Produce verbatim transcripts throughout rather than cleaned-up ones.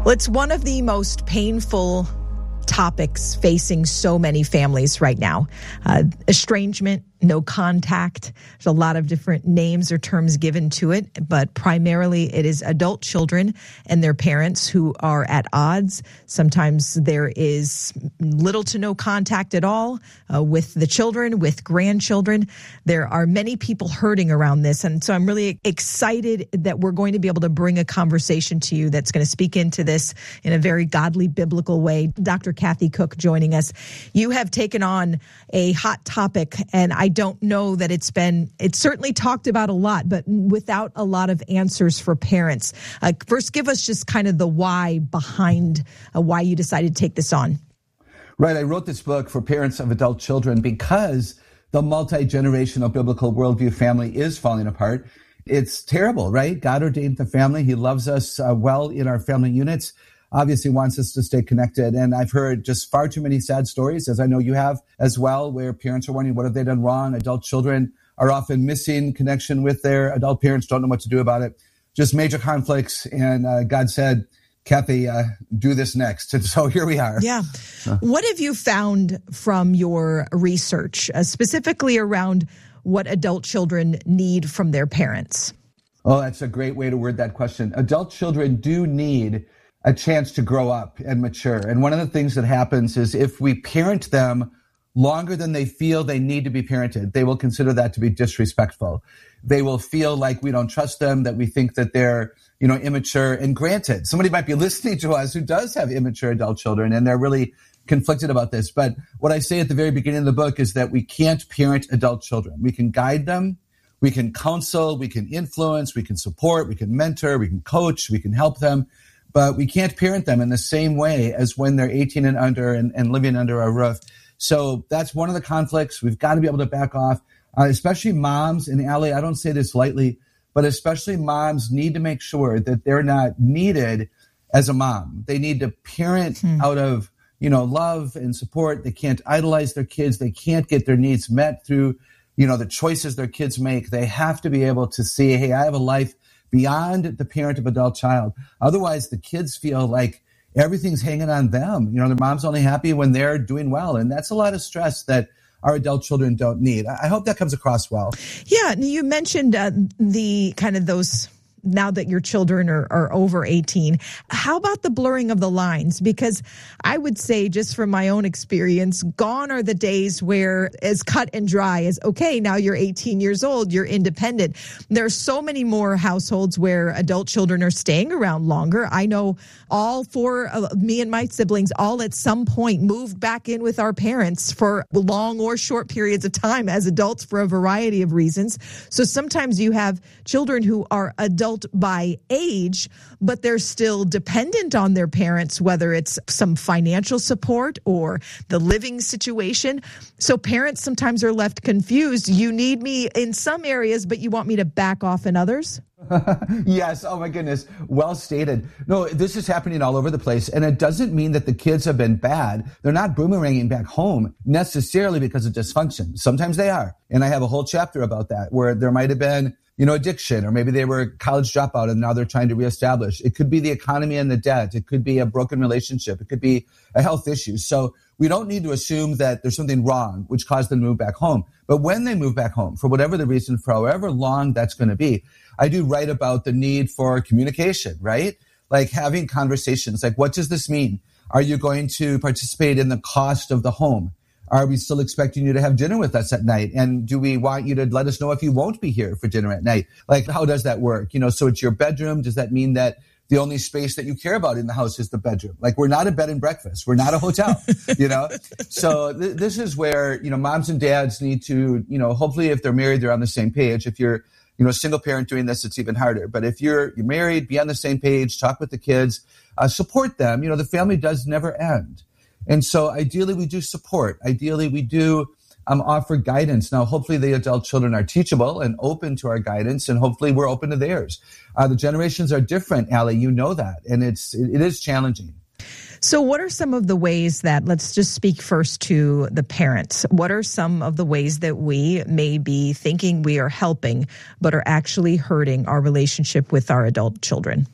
Well, it's one of the most painful topics facing so many families right now. Uh, estrangement, no contact. There's a lot of different names or terms given to it, but primarily it is adult children and their parents who are at odds. Sometimes there is little to no contact at all uh, with the children, with grandchildren. There are many people hurting around this. And so I'm really excited that we're going to be able to bring a conversation to you that's going to speak into this in a very godly, biblical way. Doctor Kathy Cook joining us. You have taken on a hot topic, and I don't know that it's been, it's certainly talked about a lot, but without a lot of answers for parents. Uh, first, give us just kind of the why behind uh, why you decided to take this on. Right. I wrote this book for parents of adult children because the multi-generational biblical worldview family is falling apart. It's terrible, right? God ordained the family. He loves us uh, well in our family units. Obviously wants us to stay connected. And I've heard just far too many sad stories, as I know you have as well, where parents are wondering, what have they done wrong? Adult children are often missing connection with their adult parents, don't know what to do about it. Just major conflicts. And uh, God said, Kathy, uh, do this next. And so here we are. Yeah. Uh. What have you found from your research, uh, specifically around what adult children need from their parents? Oh, that's a great way to word that question. Adult children do need a chance to grow up and mature. And one of the things that happens is if we parent them longer than they feel they need to be parented, they will consider that to be disrespectful. They will feel like we don't trust them, that we think that they're, you know, immature. And granted, somebody might be listening to us who does have immature adult children, and they're really conflicted about this. But what I say at the very beginning of the book is that we can't parent adult children. We can guide them. We can counsel. We can influence. We can support. We can mentor. We can coach. We can help them. But we can't parent them in the same way as when they're eighteen and under and, and living under our roof. So that's one of the conflicts. We've got to be able to back off, uh, especially moms. And Allie, I don't say this lightly, but especially moms need to make sure that they're not needed as a mom. They need to parent hmm. out of, you know, love and support. They can't idolize their kids. They can't get their needs met through, you know, the choices their kids make. They have to be able to see, hey, I have a life beyond the parent of adult child. Otherwise, the kids feel like everything's hanging on them. You know, their mom's only happy when they're doing well. And that's a lot of stress that our adult children don't need. I hope that comes across well. Yeah. You mentioned uh, the kind of those, now that your children are, are over eighteen, how about the blurring of the lines? Because I would say, just from my own experience, gone are the days where as cut and dry as, okay, now you're eighteen years old, you're independent. There are so many more households where adult children are staying around longer. I know all four of me and my siblings all at some point moved back in with our parents for long or short periods of time as adults for a variety of reasons. So sometimes you have children who are adults by age, but they're still dependent on their parents, whether it's some financial support or the living situation. So parents sometimes are left confused. You need me in some areas, but you want me to back off in others? Yes. Oh, my goodness. Well stated. No, this is happening all over the place. And it doesn't mean that the kids have been bad. They're not boomeranging back home necessarily because of dysfunction. Sometimes they are. And I have a whole chapter about that, where there might have been, you know, addiction, or maybe they were a college dropout and now they're trying to reestablish. It could be the economy and the debt. It could be a broken relationship. It could be a health issue. So we don't need to assume that there's something wrong which caused them to move back home. But when they move back home, for whatever the reason, for however long that's going to be, I do write about the need for communication, right? Like having conversations, like, what does this mean? Are you going to participate in the cost of the home? Are we still expecting you to have dinner with us at night? And do we want you to let us know if you won't be here for dinner at night? Like, how does that work? You know, so it's your bedroom. Does that mean that the only space that you care about in the house is the bedroom? Like, we're not a bed and breakfast. We're not a hotel, you know? So th- this is where, you know, moms and dads need to, you know, hopefully if they're married, they're on the same page. If you're, you know, a single parent doing this, it's even harder. But if you're, you're married, be on the same page, talk with the kids, uh, support them. You know, the family does never end. And so ideally we do support. Ideally we do um, offer guidance. Now, hopefully the adult children are teachable and open to our guidance, and hopefully we're open to theirs. Uh, the generations are different, Allie, you know that. And it's, it, it is challenging. So what are some of the ways that, let's just speak first to the parents. What are some of the ways that we may be thinking we are helping, but are actually hurting our relationship with our adult children?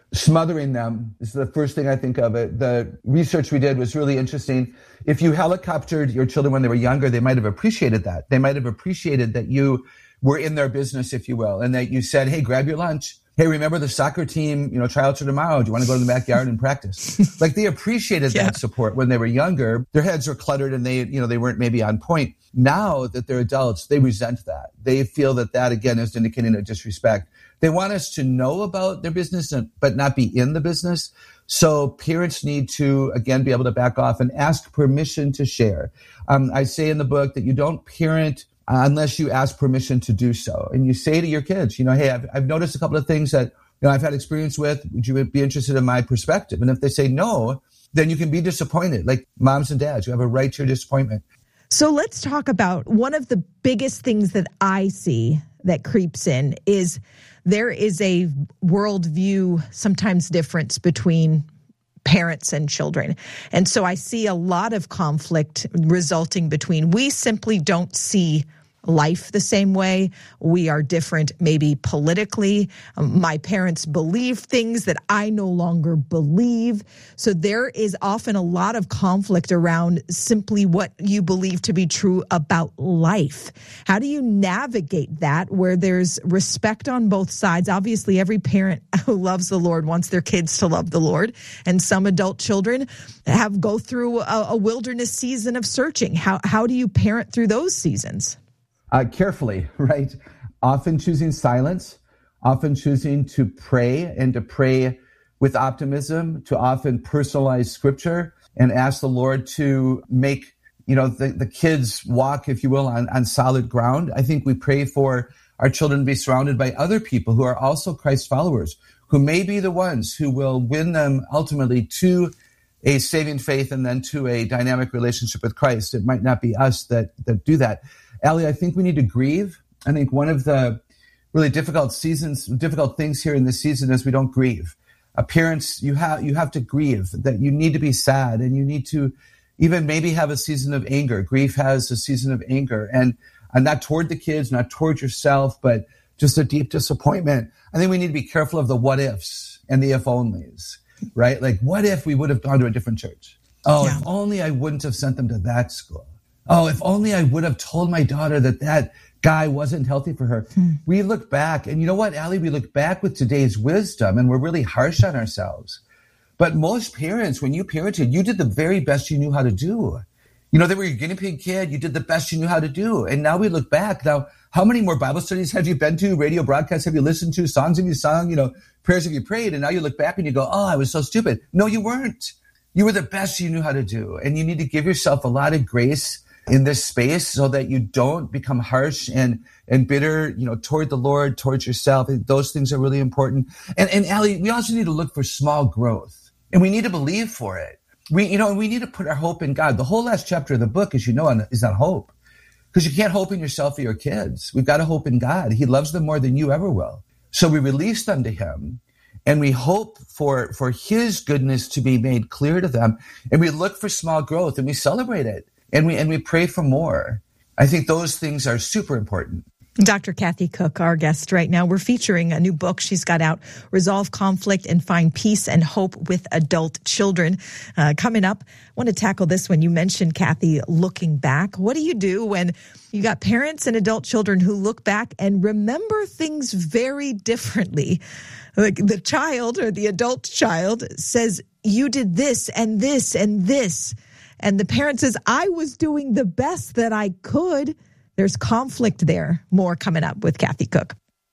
Smothering them is the first thing I think of. It. The research we did was really interesting. If you helicoptered your children when they were younger, they might have appreciated that. They might have appreciated that you were in their business, if you will, and that you said, hey, grab your lunch. Hey, remember the soccer team, you know, tryouts are tomorrow. Do you want to go to the backyard and practice? Like they appreciated yeah. that support when they were younger. Their heads were cluttered and they, you know, they weren't maybe on point. Now that they're adults, they resent that. They feel that that, again, is indicating a disrespect. They want us to know about their business, but not be in the business. So parents need to, again, be able to back off and ask permission to share. Um, I say in the book that you don't parent unless you ask permission to do so. And you say to your kids, you know, hey, I've, I've noticed a couple of things that, you know, I've had experience with. Would you be interested in my perspective? And if they say no, then you can be disappointed. Like moms and dads, you have a right to your disappointment. So let's talk about one of the biggest things that I see that creeps in is there is a worldview sometimes difference between parents and children. And so I see a lot of conflict resulting between we simply don't see life the same way. We are different, maybe politically. Um, my parents believe things that I no longer believe. So there is often a lot of conflict around simply what you believe to be true about life. How do you navigate that where there's respect on both sides? Obviously, every parent who loves the Lord wants their kids to love the Lord. And some adult children have go through a, a wilderness season of searching. How, how do you parent through those seasons? Uh, carefully, right? Often choosing silence, often choosing to pray and to pray with optimism, to often personalize scripture and ask the Lord to make, you know, the, the kids walk, if you will, on, on solid ground. I think we pray for our children to be surrounded by other people who are also Christ followers, who may be the ones who will win them ultimately to a saving faith and then to a dynamic relationship with Christ. It might not be us that, that do that. Allie, I think we need to grieve. I think one of the really difficult seasons, difficult things here in this season is we don't grieve. Uh, parents, you have you have to grieve, that you need to be sad and you need to even maybe have a season of anger. Grief has a season of anger and, and not toward the kids, not toward yourself, but just a deep disappointment. I think we need to be careful of the what ifs and the if onlys, right? Like, what if we would have gone to a different church? Oh, yeah. If only I wouldn't have sent them to that school. Oh, if only I would have told my daughter that that guy wasn't healthy for her. Hmm. We look back, and you know what, Allie? We look back with today's wisdom, and we're really harsh on ourselves. But most parents, when you parented, you did the very best you knew how to do. You know, they were your guinea pig kid. You did the best you knew how to do. And now we look back. Now, how many more Bible studies have you been to? Radio broadcasts have you listened to? Songs have you sung? You know, prayers have you prayed? And now you look back and you go, oh, I was so stupid. No, you weren't. You were the best you knew how to do. And you need to give yourself a lot of grace in this space so that you don't become harsh and, and bitter, you know, toward the Lord, towards yourself. Those things are really important. And, and Allie, we also need to look for small growth and we need to believe for it. We, you know, we need to put our hope in God. The whole last chapter of the book, as you know, is on hope because you can't hope in yourself or your kids. We've got to hope in God. He loves them more than you ever will. So we release them to him and we hope for, for his goodness to be made clear to them. And we look for small growth and we celebrate it. And we and we pray for more. I think those things are super important. Doctor Kathy Cook, our guest right now. We're featuring a new book she's got out, Resolve Conflict and Find Peace and Hope with Adult Children. Uh, coming up, I want to tackle this one. You mentioned, Kathy, looking back. What do you do when you got parents and adult children who look back and remember things very differently? Like the child or the adult child says, you did this and this and this. And the parent says, I was doing the best that I could. There's conflict there. More coming up with Kathy Cook.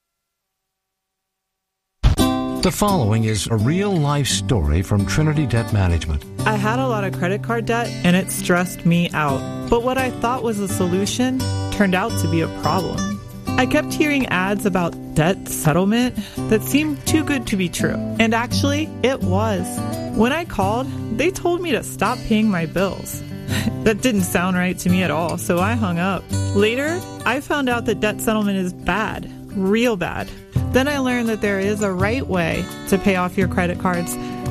The following is a real-life story from Trinity Debt Management. I had a lot of credit card debt, and it stressed me out. But what I thought was a solution turned out to be a problem. I kept hearing ads about debt settlement that seemed too good to be true. And actually, it was. When I called, they told me to stop paying my bills. That didn't sound right to me at all, so I hung up. Later, I found out that debt settlement is bad, real bad. Then I learned that there is a right way to pay off your credit cards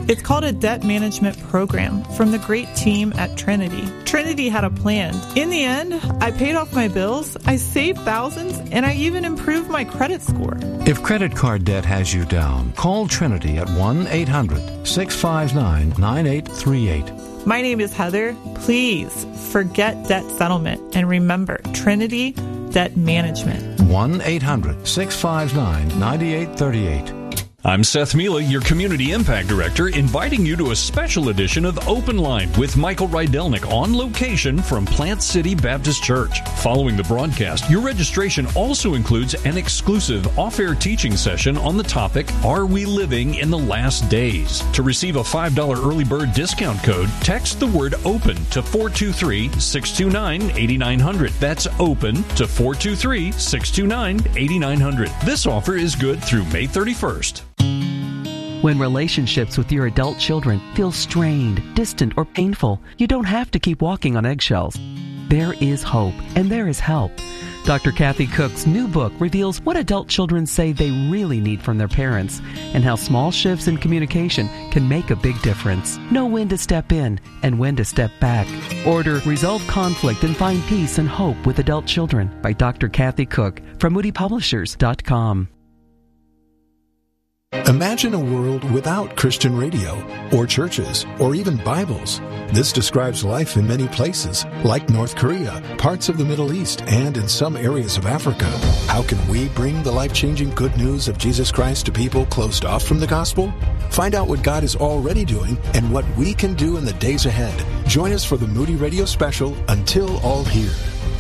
It's called a debt management program from the great team at Trinity. Trinity had a plan. In the end, I paid off my bills, I saved thousands, and I even improved my credit score. If credit card debt has you down, call Trinity at one eight hundred six five nine nine eight three eight. My name is Heather. Please forget debt settlement and remember Trinity Debt Management. one eight hundred six five nine nine eight three eight. I'm Seth Mila, your Community Impact Director, inviting you to a special edition of Open Line with Michael Rydelnik on location from Plant City Baptist Church. Following the broadcast, your registration also includes an exclusive off-air teaching session on the topic, Are We Living in the Last Days? To receive a five dollars early bird discount code, text the word OPEN to four two three six two nine eight nine zero zero. That's OPEN to four two three six two nine eight nine zero zero. This offer is good through May thirty-first. When relationships with your adult children feel strained, distant, or painful, you don't have to keep walking on eggshells. There is hope, and there is help. Doctor Kathy Cook's new book reveals what adult children say they really need from their parents, and how small shifts in communication can make a big difference. Know when to step in and when to step back. Order Resolve Conflict and Find Peace and Hope with Adult Children by Doctor Kathy Cook from Moody Publishers dot com. Imagine a world without Christian radio, or churches, or even Bibles. This describes life in many places, like North Korea, parts of the Middle East, and in some areas of Africa. How can we bring the life-changing good news of Jesus Christ to people closed off from the gospel? Find out what God is already doing and what we can do in the days ahead. Join us for the Moody Radio special, Until All Hear.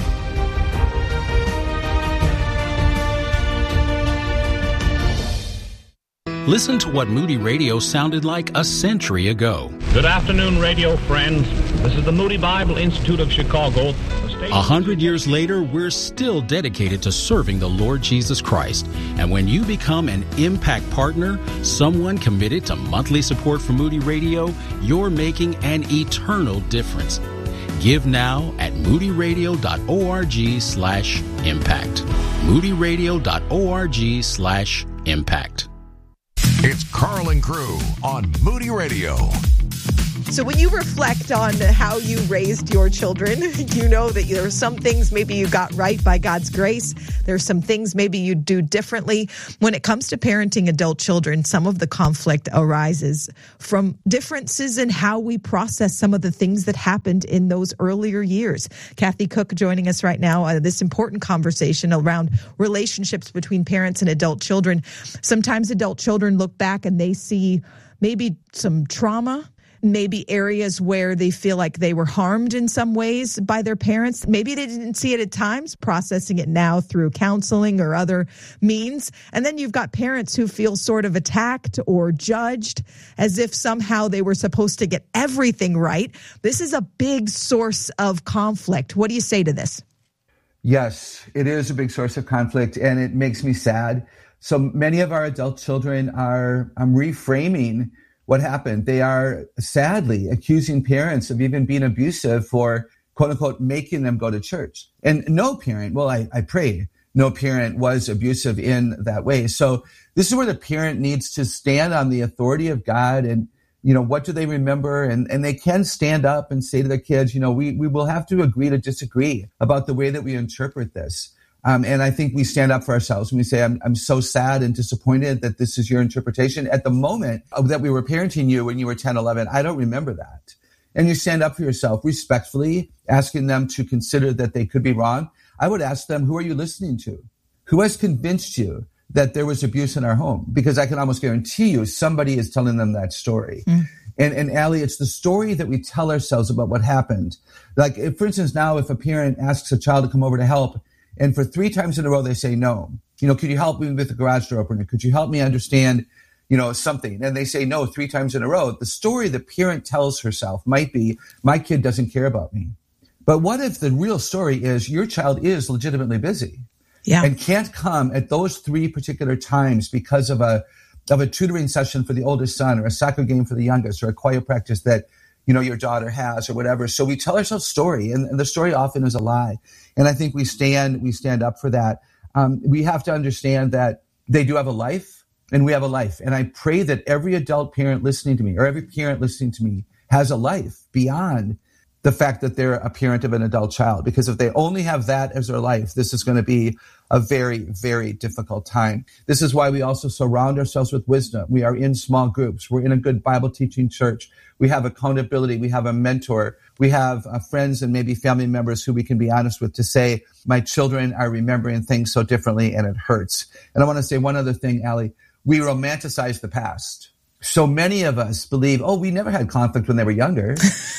Listen to what Moody Radio sounded like a century ago. Good afternoon, radio friends. This is the Moody Bible Institute of Chicago. A hundred years later, we're still dedicated to serving the Lord Jesus Christ. And when you become an Impact Partner, someone committed to monthly support for Moody Radio, you're making an eternal difference. Give now at moodyradio.org slash impact. moodyradio.org slash impact. It's Carl and Crew on Moody Radio. So when you reflect on how you raised your children, you know that there are some things maybe you got right by God's grace. There's some things maybe you do differently. When it comes to parenting adult children, some of the conflict arises from differences in how we process some of the things that happened in those earlier years. Kathy Cook joining us right now, uh, this important conversation around relationships between parents and adult children. Sometimes adult children look back and they see maybe some trauma, maybe areas where they feel like they were harmed in some ways by their parents. Maybe they didn't see it at times, processing it now through counseling or other means. And then you've got parents who feel sort of attacked or judged as if somehow they were supposed to get everything right. This is a big source of conflict. What do you say to this? Yes, it is a big source of conflict, and it makes me sad. So many of our adult children are um, reframing what happened. They are sadly accusing parents of even being abusive for, quote unquote, making them go to church. And no parent, well, I, I pray no parent was abusive in that way. So this is where the parent needs to stand on the authority of God and, you know, what do they remember? And, and they can stand up and say to their kids, you know, we, we will have to agree to disagree about the way that we interpret this. Um, and I think we stand up for ourselves when we say, I'm, I'm so sad and disappointed that this is your interpretation. At the moment that we were parenting you when you were ten, eleven, I don't remember that. And you stand up for yourself respectfully, asking them to consider that they could be wrong. I would ask them, who are you listening to? Who has convinced you that there was abuse in our home? Because I can almost guarantee you somebody is telling them that story. Mm. And, and Allie, it's the story that we tell ourselves about what happened. Like, if, for instance, now if a parent asks a child to come over to help, and for three times in a row, they say no. You know, could you help me with the garage door opener? Could you help me understand, you know, something? And they say no three times in a row. The story the parent tells herself might be, my kid doesn't care about me. But what if the real story is your child is legitimately busy? Yeah. And can't come at those three particular times because of a of a tutoring session for the oldest son, or a soccer game for the youngest, or a choir practice that, you know, your daughter has, or whatever. So we tell ourselves story, and, and the story often is a lie. And I think we stand we stand up for that. Um, we have to understand that they do have a life, and we have a life. And I pray that every adult parent listening to me, or every parent listening to me, has a life beyond the fact that they're a parent of an adult child. Because if they only have that as their life, this is going to be a very, very difficult time. This is why we also surround ourselves with wisdom. We are in small groups. We're in a good Bible teaching church. We have accountability. We have a mentor. We have uh, friends and maybe family members who we can be honest with to say, my children are remembering things so differently and it hurts. And I want to say one other thing, Allie. We romanticize the past. So many of us believe, oh, we never had conflict when they were younger.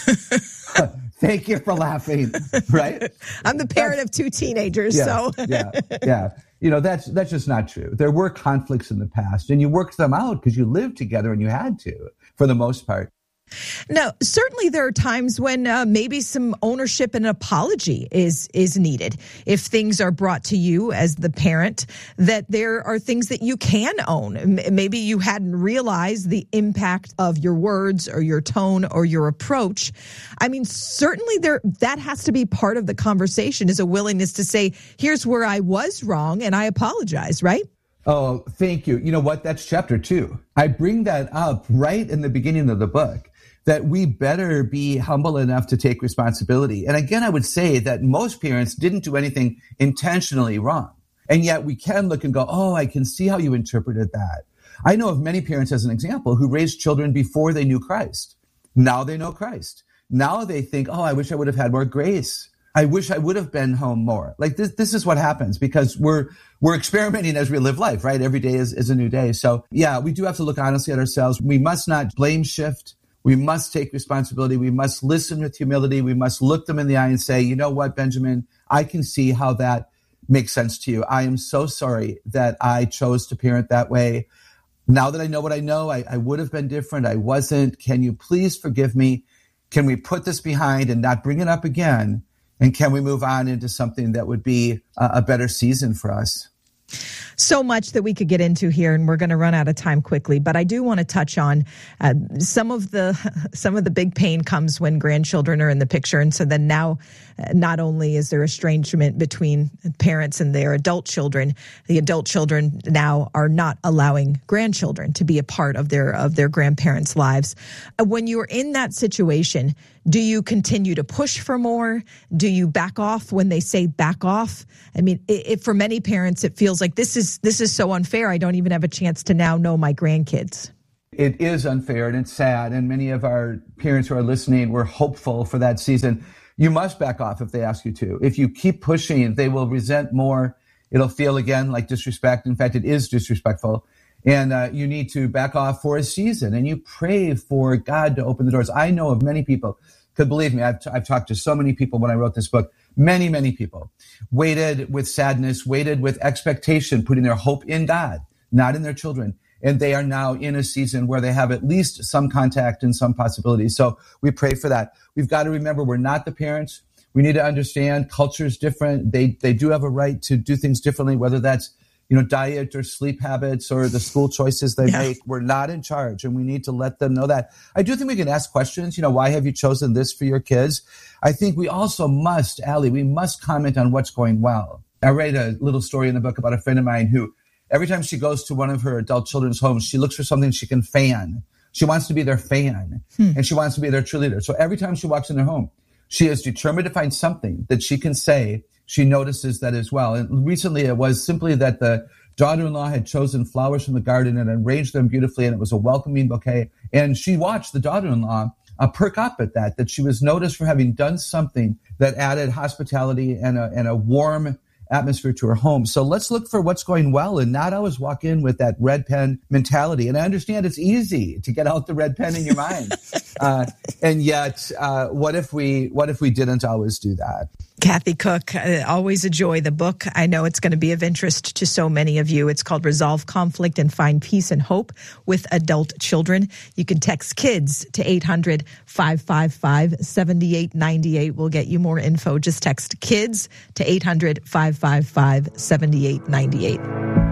Thank you for laughing, right? I'm the parent of two teenagers, yeah, so. yeah, yeah. You know, that's that's just not true. There were conflicts in the past, and you worked them out because you lived together and you had to, for the most part. Now, certainly there are times when uh, maybe some ownership and apology is is needed. If things are brought to you as the parent, that there are things that you can own. M- maybe you hadn't realized the impact of your words or your tone or your approach. I mean, certainly there that has to be part of the conversation, is a willingness to say, here's where I was wrong and I apologize, right? Oh, thank you. You know what? That's chapter two. I bring that up right in the beginning of the book, that we better be humble enough to take responsibility. And again, I would say that most parents didn't do anything intentionally wrong. And yet we can look and go, oh, I can see how you interpreted that. I know of many parents, as an example, who raised children before they knew Christ. Now they know Christ. Now they think, oh, I wish I would have had more grace. I wish I would have been home more. Like this, this is what happens because we're, we're experimenting as we live life, right? Every day is, is a new day. So yeah, we do have to look honestly at ourselves. We must not blame shift. We must take responsibility. We must listen with humility. We must look them in the eye and say, you know what, Benjamin, I can see how that makes sense to you. I am so sorry that I chose to parent that way. Now that I know what I know, I, I would have been different. I wasn't. Can you please forgive me? Can we put this behind and not bring it up again? And can we move on into something that would be a, a better season for us? So much that we could get into here, and we're going to run out of time quickly. But I do want to touch on uh, some of the some of the big pain comes when grandchildren are in the picture, and so then now, uh, not only is there estrangement between parents and their adult children, the adult children now are not allowing grandchildren to be a part of their of their grandparents' lives. Uh, when you're in that situation, do you continue to push for more? Do you back off when they say back off? I mean, it, it, for many parents, it feels like this is this is so unfair. I don't even have a chance to now know my grandkids. It is unfair and it's sad. And many of our parents who are listening, we're hopeful for that season. You must back off if they ask you to. If you keep pushing, they will resent more. It'll feel again like disrespect. In fact, it is disrespectful. And uh, you need to back off for a season and you pray for God to open the doors. I know of many people, because believe me, I've, t- I've talked to so many people when I wrote this book, many, many people waited with sadness, waited with expectation, putting their hope in God, not in their children. And they are now in a season where they have at least some contact and some possibilities. So we pray for that. We've got to remember we're not the parents. We need to understand culture is different. They, they do have a right to do things differently, whether that's you know, diet or sleep habits or the school choices they yeah. make. We're not in charge, and we need to let them know that. I do think we can ask questions. You know, why have you chosen this for your kids? I think we also must, Allie, we must comment on what's going well. I read a little story in the book about a friend of mine who, every time she goes to one of her adult children's homes, she looks for something she can fan. She wants to be their fan, hmm. and she wants to be their cheerleader. So every time she walks in their home, she is determined to find something that she can say she notices that as well. And recently it was simply that the daughter-in-law had chosen flowers from the garden and arranged them beautifully, and it was a welcoming bouquet. And she watched the daughter-in-law uh, perk up at that, that she was noticed for having done something that added hospitality and a, and a warm atmosphere to her home. So let's look for what's going well and not always walk in with that red pen mentality. And I understand it's easy to get out the red pen in your mind. uh, and yet, uh, what if we, what if we didn't always do that? Kathy Cook, uh, always a joy. The book, I know it's going to be of interest to so many of you. It's called Resolve Conflict and Find Peace and Hope with Adult Children. You can text KIDS to eight hundred, five five five, seven eight nine eight. We'll get you more info. Just text KIDS to eight hundred, five five five, seven eight nine eight.